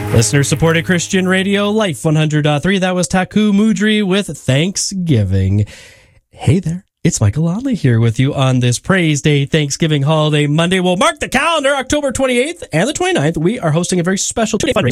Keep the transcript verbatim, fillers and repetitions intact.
Listener-supported Christian radio, Life one hundred point three. That was Taku Mudri with Thanksgiving. Hey there, it's Michael Lonley here with you on this Praise Day Thanksgiving holiday Monday. We'll mark the calendar, October twenty-eighth and the twenty-ninth. We are hosting a very special two-day fundraiser